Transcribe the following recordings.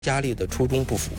加力的初衷不符。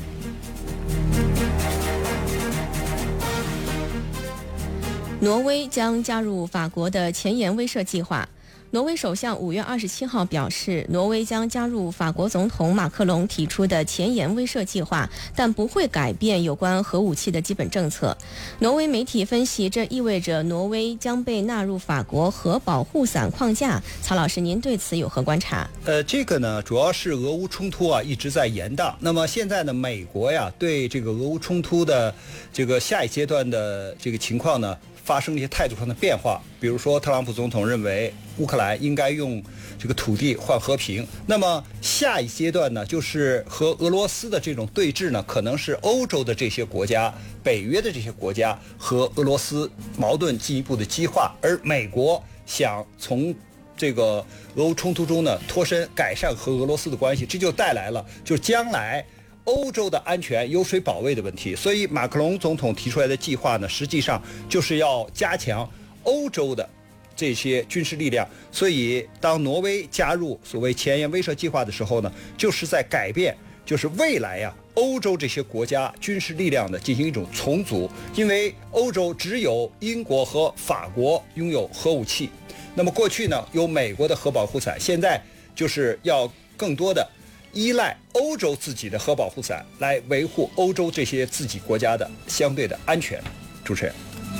挪威将加入法国的前沿威慑计划。挪威首相5月27号表示，挪威将加入法国总统马克龙提出的前沿威慑计划，但不会改变有关核武器的基本政策。挪威媒体分析，这意味着挪威将被纳入法国核保护伞框架。曹老师，您对此有何观察？ 这个呢，主要是俄乌冲突一直在延宕。那么现在呢，美国对这个俄乌冲突的这个下一阶段的这个情况呢，发生一些态度上的变化。比如说，特朗普总统认为乌克兰应该用这个土地换和平。那么下一阶段呢，就是和俄罗斯的这种对峙呢，可能是欧洲的这些国家、北约的这些国家和俄罗斯矛盾进一步的激化，而美国想从这个俄乌冲突中呢脱身，改善和俄罗斯的关系，这就带来了就将来欧洲的安全由谁保卫的问题。所以马克龙总统提出来的计划呢，实际上就是要加强欧洲的这些军事力量。所以当挪威加入所谓前沿威慑计划的时候呢，就是在改变，就是未来欧洲这些国家军事力量的进行一种重组。因为欧洲只有英国和法国拥有核武器，那么过去呢有美国的核保护伞，现在就是要更多的依赖欧洲自己的核保护伞来维护欧洲这些自己国家的相对的安全。主持人，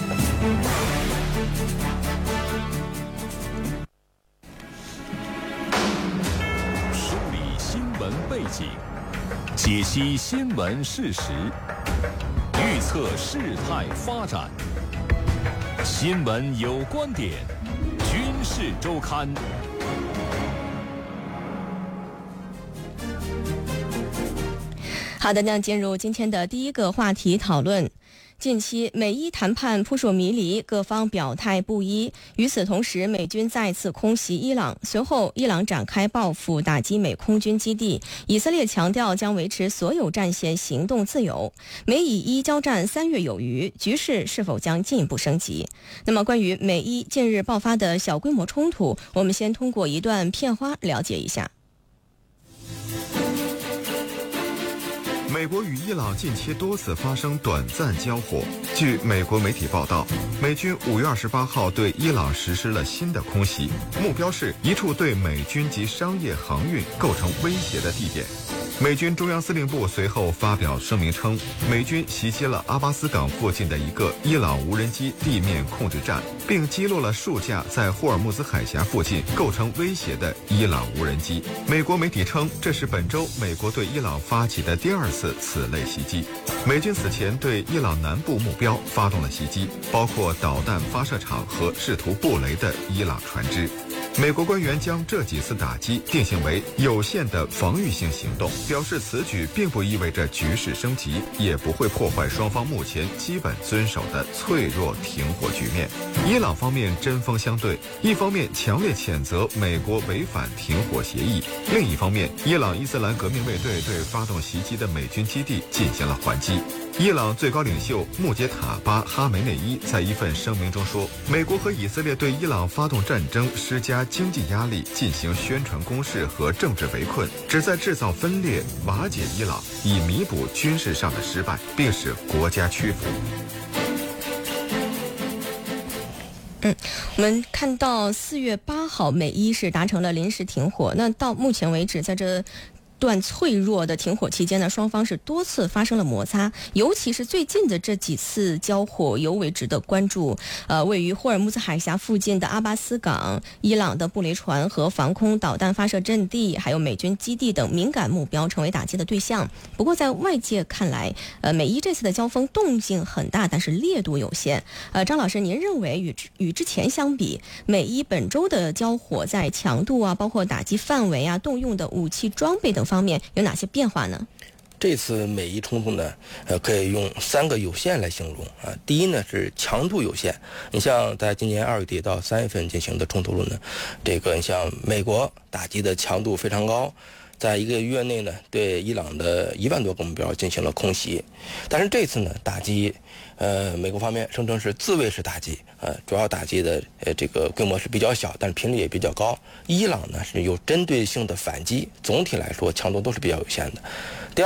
梳理新闻背景，解析新闻事实，预测事态发展。新闻有观点，军事周刊。 好的，那进入今天的第一个话题讨论。近期美伊谈判扑朔迷离，各方表态不一。与此同时，美军再次空袭伊朗，随后伊朗展开报复，打击美空军基地。以色列强调将维持所有战线行动自由。美以伊交战3月有余，局势是否将进一步升级？那么关于美伊近日爆发的小规模冲突，我们先通过一段片花了解一下。 美国与伊朗近期多次发生短暂交火。据美国媒体报道，美军5月28号对伊朗实施了新的空袭，目标是一处对美军及商业航运构成威胁的地点。美军中央司令部随后发表声明称，美军袭击了阿巴斯港附近的一个伊朗无人机地面控制站，并击落了数架在霍尔木兹海峡附近构成威胁的伊朗无人机。美国媒体称，这是本周美国对伊朗发起的第2次此类袭击。美军此前对伊朗南部目标发动了袭击，包括导弹发射场和试图布雷的伊朗船只。美国官员将这几次打击定性为有限的防御性行动，表示此举并不意味着局势升级，也不会破坏双方目前基本遵守的脆弱停火局面。伊朗方面针锋相对，一方面强烈谴责美国违反停火协议，另一方面，伊朗伊斯兰革命卫队对发动袭击的美军基地进行了还击。伊朗最高领袖穆杰塔巴·哈梅内伊在一份声明中说，美国和以色列对伊朗发动战争施加经济压力，进行宣传攻势和政治围困，旨在制造分裂，瓦解伊朗，以弥补军事上的失败，并使国家屈服。 我们看到4月8号，美伊是达成了临时停火。那到目前为止，在这段脆弱的停火期间呢，双方是多次发生了摩擦，尤其是最近的这几次交火尤为值得关注。位于霍尔木兹海峡附近的阿巴斯港、伊朗的布雷船和防空导弹发射阵地，还有美军基地等敏感目标成为打击的对象。不过在外界看来，美伊这次的交锋动静很大，但是烈度有限。张老师，您认为与之前相比，美伊本周的交火在强度包括打击范围动用的武器装备等方面有哪些变化呢？ 这次美伊冲突呢，可以用3个有限来形容第一呢是强度有限。你像在今年2月底到3月份进行的冲突中呢，这个你像美国打击的强度非常高， 在1个月内呢，对伊朗的1万多个目标进行了空袭。但是这次呢，打击，美国方面声称是自卫式打击，主要打击的这个规模是比较小，但是频率也比较高。伊朗呢是有针对性的反击，总体来说强度都是比较有限的。